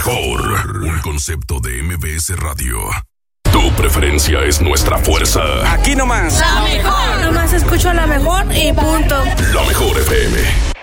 mejor. Un concepto de MBS Radio. Tu preferencia es nuestra fuerza. Aquí nomás. La mejor. Nomás escucho a la mejor y punto. La mejor FM.